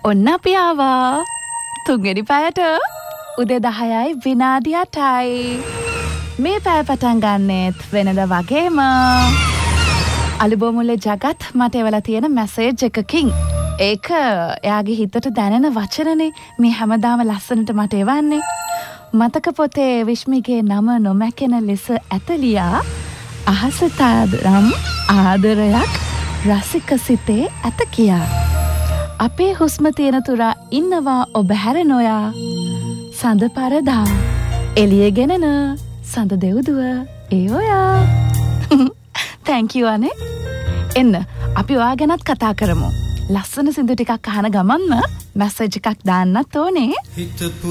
ඔන්න අපි ආවා තුන්වෙනි පැයට උදේ 10යි විනාඩි 8යි. මේ පැය පටන් ගන්නෙත් වෙනද වගේම අලුබෝමුල්ලේ ජගත් මට එවලා තියෙන මැසේජ් එකකින්. ඒක එයාගේ හිතට දැනෙන වචනනේ මේ හැමදාම ලස්සනට මට එවන්නේ. මතක පොතේ විශ්මිගේ නම නොමැකෙන ලෙස ඇතලියා අහස තාදරම් ආදරයක් රසික සිතේ ඇත කියා. අපේ හුස්ම තියෙන තුරා ඉන්නවා ඔබ හැර නොයා. සඳ පරදා එළිය ගෙනන සඳ දෙව්දුව ඒ ඔයා. thank you අනේ. එන්න අපි ඔයා ගැනත් කතා කරමු. ලස්සන සින්දු ටිකක් අහන ගමන්ම මැසේජ් එකක් දාන්නත් ඕනේ.